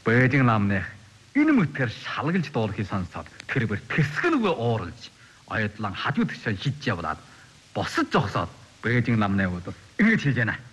Бээжин намны энэ мэтэр шалгалж дуулахыг сонсоод тэр бүр тэсгэлгүй ууралж ойдлон хажууд тишээ шидж яваад босож зогсоод Бээжин намны удаа ингэж хэлж байна.